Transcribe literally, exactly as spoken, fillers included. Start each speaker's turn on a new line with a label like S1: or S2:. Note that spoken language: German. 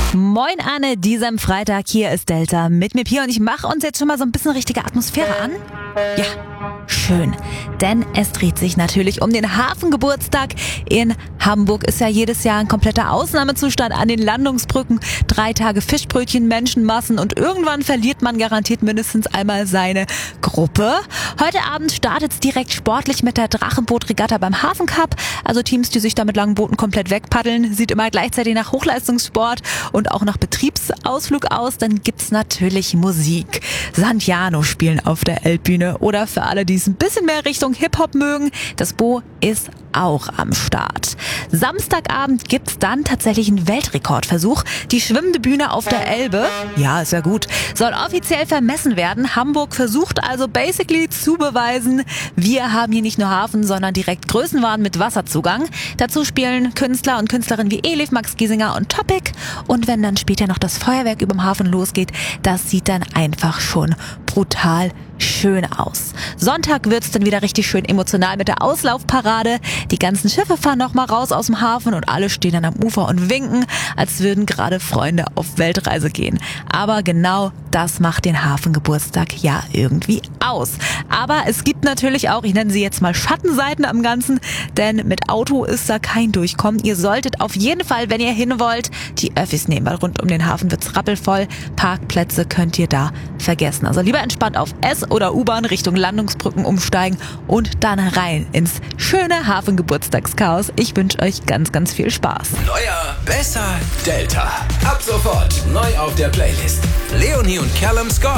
S1: Moin Anne, diesem Freitag, hier ist Delta mit mir Pia und ich mache uns jetzt schon mal so ein bisschen richtige Atmosphäre an. Ja, schön, denn es dreht sich natürlich um den Hafengeburtstag. In Hamburg ist ja jedes Jahr ein kompletter Ausnahmezustand an den Landungsbrücken. Drei Tage Fischbrötchen, Menschenmassen und irgendwann verliert man garantiert mindestens einmal seine Gruppe. Heute Abend startet es direkt sportlich mit der Drachenboot-Regatta beim Hafencup. Also Teams, die sich da mit langen Booten komplett wegpaddeln, sieht immer gleichzeitig nach Hochleistungssport und auch nach Betriebsausflug aus. Dann gibt's natürlich Musik. Santiano spielen auf der Elbbühne. Oder für alle, die es ein bisschen mehr Richtung Hip-Hop mögen, das Bo ist auch am Start. Samstagabend gibt's dann tatsächlich einen Weltrekordversuch. Die schwimmende Bühne auf der Elbe, ja, ist ja gut, soll offiziell vermessen werden. Hamburg versucht also basically zu beweisen, wir haben hier nicht nur Hafen, sondern direkt Größenwahn mit Wasserzugang. Dazu spielen Künstler und Künstlerinnen wie Elif, Max Giesinger und Topic. Und wenn dann später noch das Feuerwerk überm Hafen losgeht, das sieht dann einfach schon brutal schön aus. Sonntag wird's dann wieder richtig schön emotional mit der Auslaufparade. Die ganzen Schiffe fahren nochmal raus aus dem Hafen und alle stehen dann am Ufer und winken, als würden gerade Freunde auf Weltreise gehen. Aber genau das macht den Hafengeburtstag ja irgendwie aus. Aber es gibt natürlich auch, ich nenne sie jetzt mal Schattenseiten am Ganzen, denn mit Auto ist da kein Durchkommen. Ihr solltet auf jeden Fall, wenn ihr hin wollt, die Öffis nehmen, weil rund um den Hafen wird's rappelvoll. Parkplätze könnt ihr da vergessen. Also lieber entspannt auf S- oder U-Bahn Richtung Landungsbrücken umsteigen und dann rein ins schöne Hafengeburtstagschaos. Ich wünsche euch ganz, ganz viel Spaß.
S2: Neuer, besser, Delta. Ab sofort neu auf der Playlist. Leonie und Callum Scott.